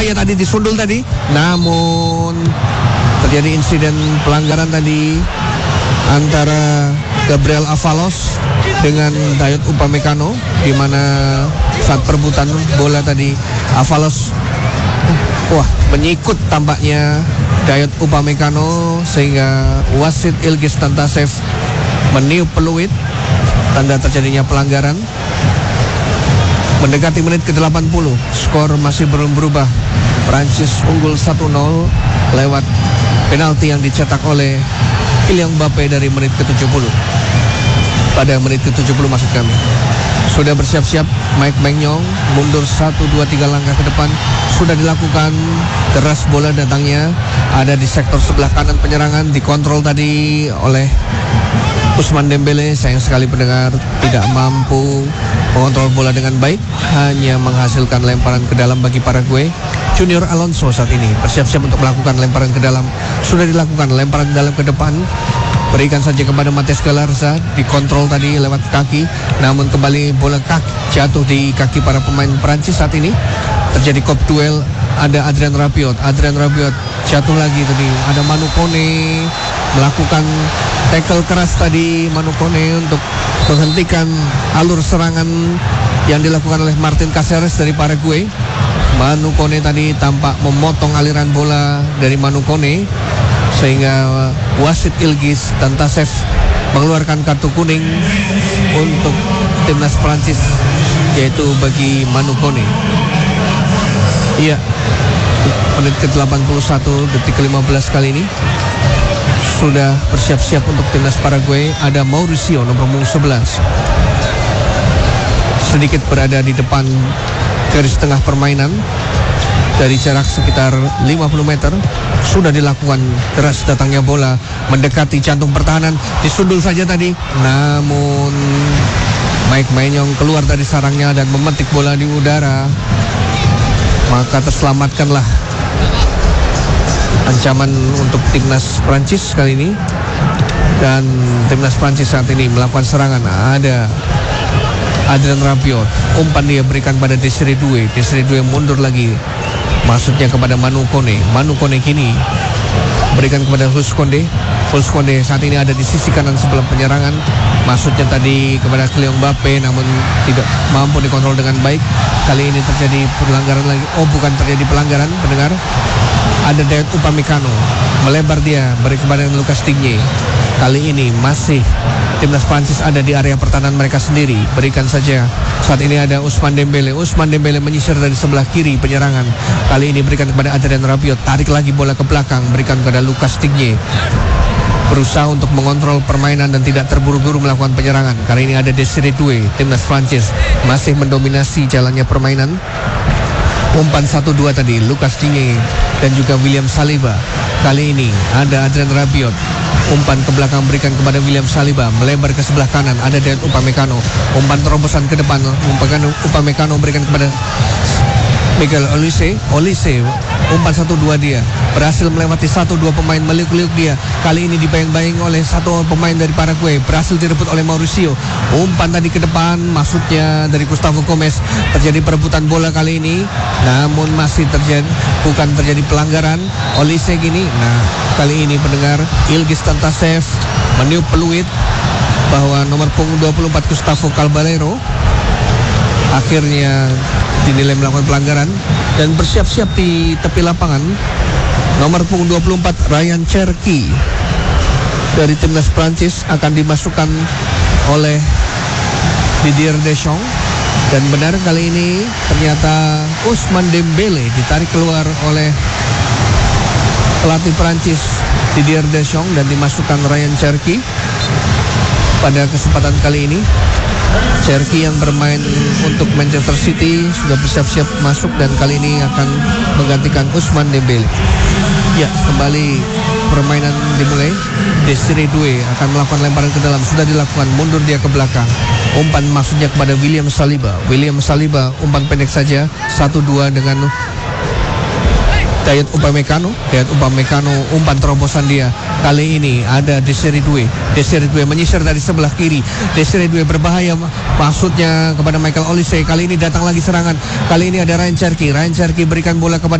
berbahaya tadi, disundul tadi. Namun terjadi insiden pelanggaran tadi antara Gabriel Avalos dengan Dayot Upamecano, di mana saat perebutan bola tadi Avalos menyikut tampaknya Dayot Upamecano, sehingga wasit Ilgis Tantasev meniup peluit tanda terjadinya pelanggaran. Mendekati menit ke-80, skor masih belum berubah. Prancis unggul 1-0 lewat penalti yang dicetak oleh Kylian Mbappe dari menit ke-70. Pada menit ke-70 maksud kami. Sudah bersiap-siap Mike Maignan, mundur 1, 2, 3 langkah ke depan. Sudah dilakukan, deras bola datangnya, ada di sektor sebelah kanan penyerangan, dikontrol tadi oleh Ousmane Dembele. Sayang sekali pendengar tidak mampu mengontrol bola dengan baik, hanya menghasilkan lemparan ke dalam bagi Paraguay. Junior Alonso saat ini bersiap-siap untuk melakukan lemparan ke dalam. Sudah dilakukan lemparan ke dalam ke depan, berikan saja kepada Matheus Galarza, dikontrol tadi lewat kaki, namun kembali bola kaki jatuh di kaki para pemain Perancis. Saat ini terjadi kop duel, ada Adrien Rabiot jatuh lagi tadi, ada Manu Kone melakukan tackle keras tadi, Manu Kone untuk menghentikan alur serangan yang dilakukan oleh Martin Caceres dari Paraguay. Manu Kone tadi tampak memotong aliran bola dari Manu Kone, sehingga wasit Ilgis Tantasev mengeluarkan kartu kuning untuk timnas Prancis, yaitu bagi Manu Kone. Iya, menit ke-81, detik ke-15 kali ini sudah bersiap-siap untuk timnas Paraguay. Ada Mauricio nomor 11, sedikit berada di depan garis tengah permainan. Dari jarak sekitar 50 meter sudah dilakukan deras datangnya bola, mendekati jantung pertahanan, disundul saja tadi, namun Mike Maignan keluar dari sarangnya dan memetik bola di udara. Maka terselamatkanlah ancaman untuk timnas Prancis kali ini. Dan timnas Prancis saat ini melakukan serangan. Ada Adrien Rabiot, umpan dia berikan pada Desiree Doué. Desiree Doué mundur lagi, maksudnya kepada Manu Kone. Manu Kone kini berikan kepada Jules Koundé. Jules Koundé saat ini ada di sisi kanan sebelah penyerangan, maksudnya tadi kepada Kylian Mbappe, namun tidak mampu dikontrol dengan baik. Kali ini terjadi pelanggaran lagi. Bukan terjadi pelanggaran, pendengar. Ada Dayot Upamecano, melebar dia, beri kepada Lucas Digne. Kali ini masih timnas Prancis ada di area pertahanan mereka sendiri. Berikan saja. Saat ini ada Ousmane Dembele. Ousmane Dembele menyisir dari sebelah kiri penyerangan. Kali ini berikan kepada Adrien Rabiot. Tarik lagi bola ke belakang, berikan kepada Lucas Digne. Berusaha untuk mengontrol permainan dan tidak terburu-buru melakukan penyerangan. Kali ini ada Desiree Doué. Timnas Prancis masih mendominasi jalannya permainan. Umpan 1-2 tadi, Lucas Digne dan juga William Saliba. Kali ini ada Adrien Rabiot. Umpan ke belakang berikan kepada William Saliba, melebar ke sebelah kanan, ada Dayot Upamecano. Umpan terobosan ke depan, Upamecano berikan kepada Miguel Olise. Umpan 1-2 dia, berhasil melewati 1-2 pemain, meliuk-liuk dia. Kali ini dibayang-bayang oleh satu pemain dari Paraguay, berhasil direbut oleh Mauricio. Umpan tadi ke depan, maksudnya dari Gustavo Gomes. Terjadi perebutan bola kali ini, namun masih bukan terjadi pelanggaran. Olise gini. Nah, kali ini pendengar, Ilgis Tantasev meniup peluit bahwa nomor punggung 24 Gustavo Caballero akhirnya dinilai melakukan pelanggaran dan bersiap-siap di tepi lapangan. Nomor punggung 24 Ryan Cherki dari timnas Prancis akan dimasukkan oleh Didier Deschamps. Dan benar kali ini ternyata Ousmane Dembele ditarik keluar oleh pelatih Prancis Didier Deschamps dan dimasukkan Ryan Cherki. Pada kesempatan kali ini Cherki yang bermain untuk Manchester City sudah bersiap-siap masuk dan kali ini akan menggantikan Ousmane Dembele. Ya, kembali permainan dimulai. Desiree Doué akan melakukan lemparan ke dalam, sudah dilakukan, mundur dia ke belakang. Umpan maksudnya kepada William Saliba. William Saliba umpan pendek saja, 1-2 dengan Dayot Upamecano. Umpan terobosan dia. Kali ini ada Desiree Doué. Desiree Doué menyisir dari sebelah kiri. Desiree Doué berbahaya, maksudnya kepada Michael Olise. Kali ini datang lagi serangan. Kali ini ada Ryan Cherki. Ryan Cherki berikan bola kepada